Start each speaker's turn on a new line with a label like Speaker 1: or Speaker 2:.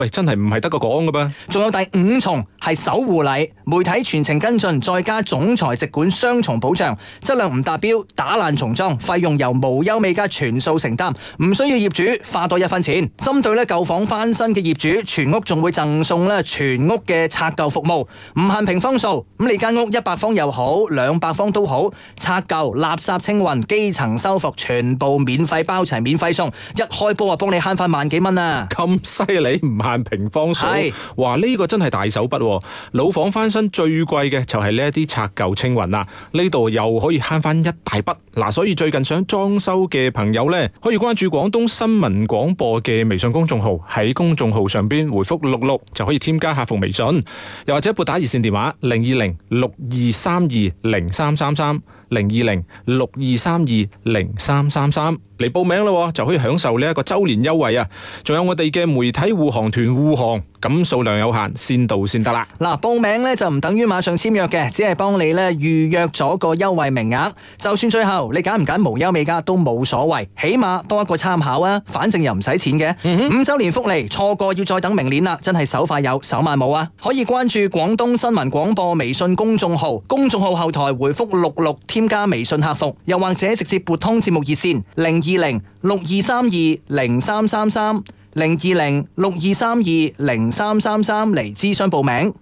Speaker 1: 喂，真係唔係得個講噶噃。
Speaker 2: 仲有第5重係守護禮，媒體全程跟進，再加總裁直管雙重保障，質量唔達標打爛重裝，費用由無憂美家全數承擔，唔需要業主花多1分錢。針對舊房翻新嘅業主，全屋仲會贈送全屋嘅拆舊服務，唔限平方數。咁你間屋100方又好，200方都好，拆舊、垃圾清運、基層修復，全部免費包齊，免費送。一開波啊，幫你慳翻萬幾蚊啊！
Speaker 1: 咁犀利，唔限平方數。哇，呢個真係大手筆喎。老房翻新最貴嘅就係呢一啲拆舊清運啦，呢度又可以慳翻一大筆。嗱，所以最近想裝修嘅朋友呢，可以關注廣東新聞廣播嘅微信公眾號，喺公眾號上邊回覆66就可以添加客服微信，又或者撥打熱線電話02062320333 02062320333嚟報名咯，就可以享受呢一個周年優惠啊！仲有我哋嘅媒體護航團護航，咁數量有限，先到先得啦。
Speaker 2: 嗱，報名咧就唔等於馬上簽約嘅，只係幫你咧預約咗個優惠名額。就算最後你揀唔揀無憂美家都冇所謂，起碼多一個參考啊！反正又唔使錢嘅。5周年福利錯過要再等明年啦，真係手快有手慢冇啊！可以關注廣東新聞廣播微信公眾號，公眾號後台回覆66添加微信客服，又或者直接撥通節目熱線02062320333 02062320333嚟諮詢報名。